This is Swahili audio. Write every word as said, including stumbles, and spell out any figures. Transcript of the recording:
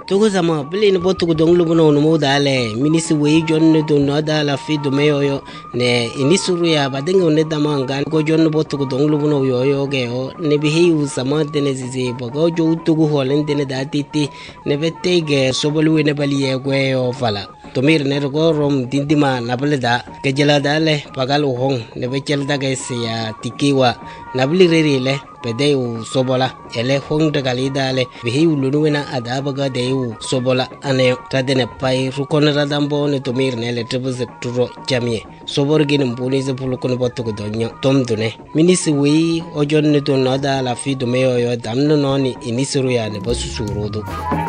Togo zama bili ni botu kudong lubu no numu dale minisi wei jonne do no dala fi do meyo yo ne inisuru ya badenga ne dama ngan ko jonne botu kudong lubu no yo yo ge o ne bihi u sama dene zizi bogo jo utugu holen dene da titi ne betege sobolu ne bali ye gwe yo fala tomir ne go rom dindima nabale da kejela dale pagal hong ne bechel da ge sia tikiwa nabli reri le pede u sobola ele hong de galidale bihi u lunuena adabaga de u sobola ane tadene pai rukon radambo ne tomir ne le tebze turo jamie sobor gin mbuni ze pulukon botu ko donyo tom dune minisi wi ojon ne to nada la fi do meyo yo damno noni inisuru ya ne basu surudo